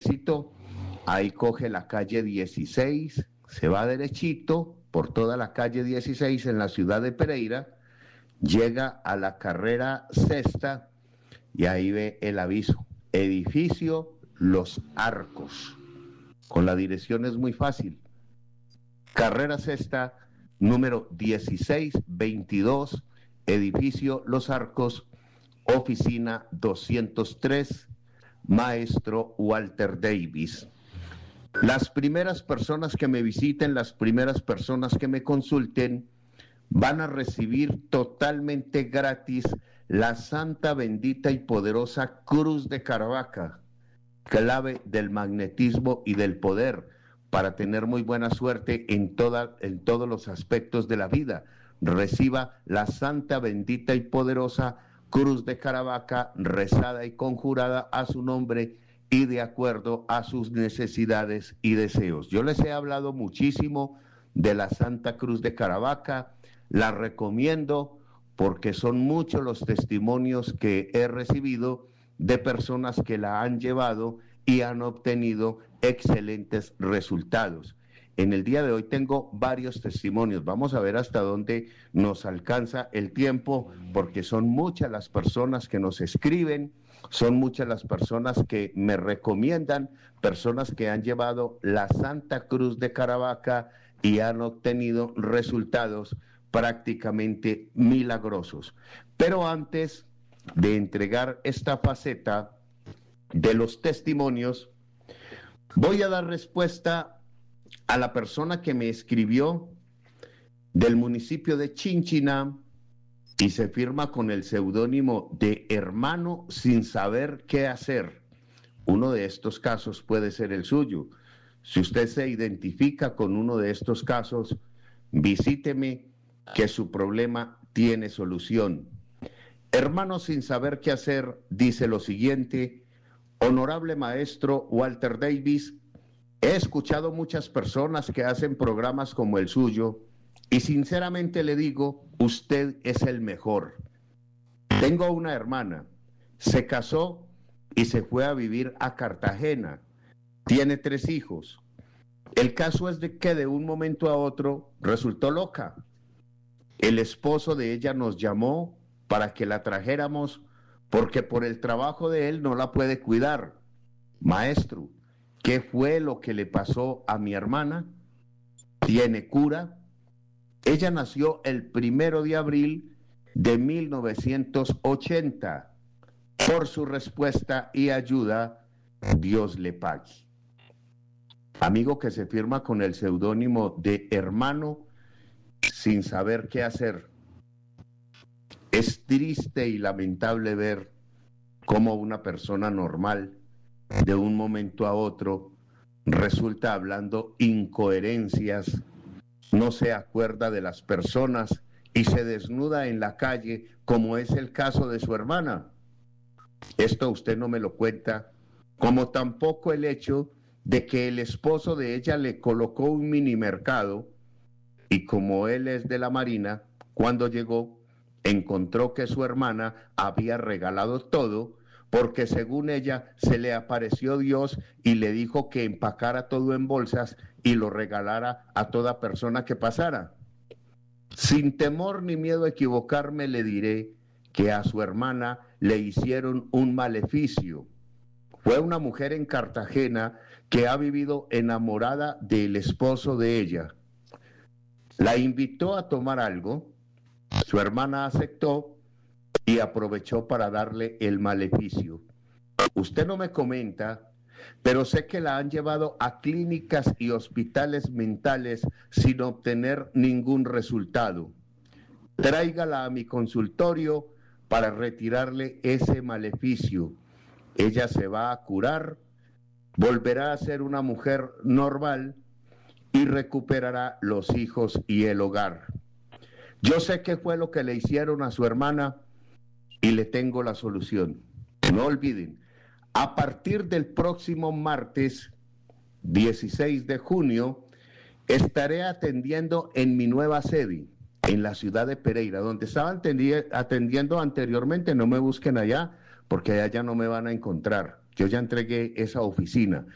tránsito, ahí coge la calle 16, se va derechito por toda la calle 16 en la ciudad de Pereira, llega a la carrera sexta y ahí ve el aviso, edificio Los Arcos. Con la dirección es muy fácil. Carrera sexta, número 1622, edificio Los Arcos, oficina 203, maestro Walter Davis. Las primeras personas que me visiten, las primeras personas que me consulten, van a recibir totalmente gratis la santa, bendita y poderosa Cruz de Caravaca, clave del magnetismo y del poder, para tener muy buena suerte en todos los aspectos de la vida. Reciba la santa, bendita y poderosa Cruz de Caravaca, rezada y conjurada a su nombre y de acuerdo a sus necesidades y deseos. Yo les he hablado muchísimo de la Santa Cruz de Caravaca, la recomiendo porque son muchos los testimonios que he recibido de personas que la han llevado y han obtenido excelentes resultados. En el día de hoy tengo varios testimonios. Vamos a ver hasta dónde nos alcanza el tiempo, porque son muchas las personas que nos escriben, son muchas las personas que me recomiendan, personas que han llevado la Santa Cruz de Caravaca y han obtenido resultados prácticamente milagrosos. Pero antes de entregar esta faceta de los testimonios, voy a dar respuesta a la persona que me escribió del municipio de Chinchiná y se firma con el seudónimo de Hermano Sin Saber Qué Hacer. Uno de estos casos puede ser el suyo. Si usted se identifica con uno de estos casos, visíteme, que su problema tiene solución. Hermano Sin Saber Qué Hacer dice lo siguiente: honorable maestro Walter Davis, he escuchado muchas personas que hacen programas como el suyo y sinceramente le digo, usted es el mejor. Tengo una hermana, se casó y se fue a vivir a Cartagena, tiene 3 hijos. El caso es de que de un momento a otro resultó loca. El esposo de ella nos llamó para que la trajéramos porque por el trabajo de él no la puede cuidar. Maestro, ¿qué fue lo que le pasó a mi hermana? ¿Tiene cura? Ella nació el 1 de abril de 1980. Por su respuesta y ayuda, Dios le pague. Amigo que se firma con el seudónimo de Hermano Sin Saber Qué Hacer. Es triste y lamentable ver cómo una persona normal, de un momento a otro, resulta hablando incoherencias, no se acuerda de las personas y se desnuda en la calle, como es el caso de su hermana. Esto usted no me lo cuenta, como tampoco el hecho de que el esposo de ella le colocó un mini mercado y como él es de la Marina, cuando llegó encontró que su hermana había regalado todo porque según ella se le apareció Dios y le dijo que empacara todo en bolsas y lo regalara a toda persona que pasara. Sin temor ni miedo a equivocarme le diré que a su hermana le hicieron un maleficio. Fue una mujer en Cartagena que ha vivido enamorada del esposo de ella. La invitó a tomar algo, su hermana aceptó y aprovechó para darle el maleficio. Usted no me comenta, pero sé que la han llevado a clínicas y hospitales mentales sin obtener ningún resultado. Tráigala a mi consultorio para retirarle ese maleficio. Ella se va a curar, volverá a ser una mujer normal y recuperará los hijos y el hogar. Yo sé qué fue lo que le hicieron a su hermana y le tengo la solución. No olviden, a partir del próximo martes 16 de junio estaré atendiendo en mi nueva sede, en la ciudad de Pereira, donde estaba atendiendo anteriormente. No me busquen allá, porque allá no me van a encontrar. Yo ya entregué esa oficina.